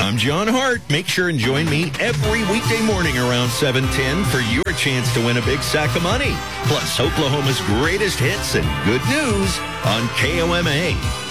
I'm John Hart. Make sure and join me every weekday morning around 7:10 for your chance to win a big sack of money. Plus, Oklahoma's greatest hits and good news on KOMA.